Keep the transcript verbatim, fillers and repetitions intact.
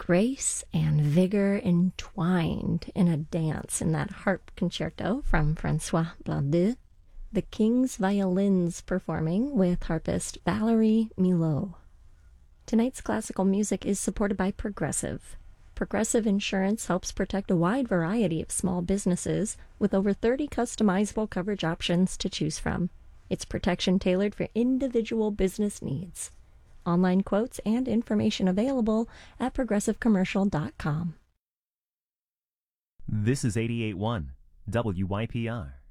grace and vigor entwined in a dance in that harp concerto from Francois Blandu. The King's Violins performing with harpist Valerie Milot. Tonight's classical music is supported by Progressive. Progressive Insurance helps protect a wide variety of small businesses with over thirty customizable coverage options to choose from. It's protection tailored for individual business needs. Online quotes and information available at progressive commercial dot com. This is eighty-eight point one W Y P R.